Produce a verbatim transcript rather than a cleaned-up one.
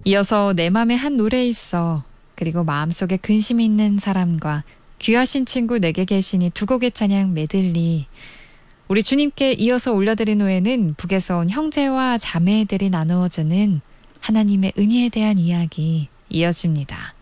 이어서 내 맘에 한 노래 있어. 그리고 마음속에 근심이 있는 사람과 귀하신 친구 내게 계시니 두 곡의 찬양 메들리. 우리 주님께 이어서 올려드린 후에는 북에서 온 형제와 자매들이 나누어주는 하나님의 은혜에 대한 이야기 이어집니다.